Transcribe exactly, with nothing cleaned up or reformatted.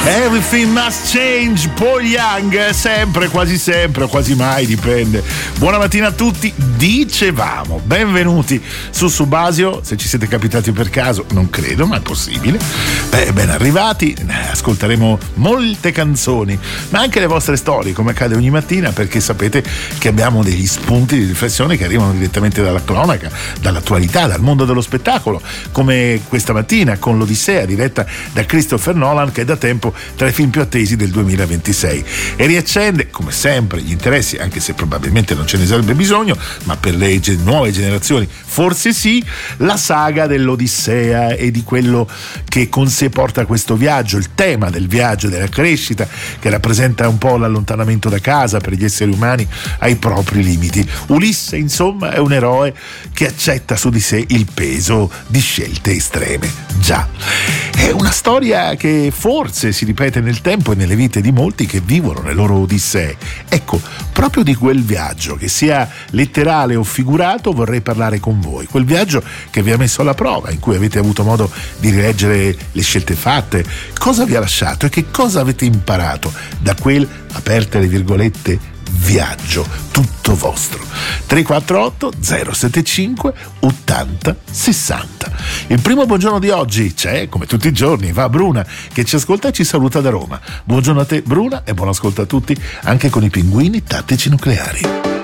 Everything Must Change, Paul Young, sempre, quasi sempre, o quasi mai, dipende. Buona mattina a tutti, dicevamo, benvenuti su Subasio, se ci siete capitati per caso, non credo, ma è possibile. Beh, ben arrivati, ascolteremo molte canzoni, ma anche le vostre storie, come accade ogni mattina, perché sapete che abbiamo degli spunti di riflessione che arrivano direttamente dalla cronaca, dall'attualità, dal mondo dello spettacolo, come questa mattina con l'Odissea, diretta da Christopher Nolan, che è da tempo tra i film più attesi del duemilaventisei, e riaccende come sempre gli interessi, anche se probabilmente non ce ne sarebbe bisogno, ma per le ge- nuove generazioni forse sì, la saga dell'Odissea e di quello che con sé porta questo viaggio, il tema del viaggio, della crescita, che rappresenta un po' l'allontanamento da casa per gli esseri umani ai propri limiti. Ulisse, insomma, è un eroe che accetta su di sé il peso di scelte estreme. Già, è una storia che forse si ripete nel tempo e nelle vite di molti che vivono le loro odissee. Ecco, proprio di quel viaggio, che sia letterale o figurato, vorrei parlare con voi. Quel viaggio che vi ha messo alla prova, in cui avete avuto modo di rileggere le scelte fatte, cosa vi ha lasciato e che cosa avete imparato da quel, aperte le virgolette, viaggio tutto vostro. Tre quattro otto zero sette cinque ottanta sessanta. Il primo buongiorno di oggi c'è, come tutti i giorni, va Bruna, che ci ascolta e ci saluta da Roma. Buongiorno a te Bruna e buon ascolto a tutti, anche con i pinguini tattici nucleari.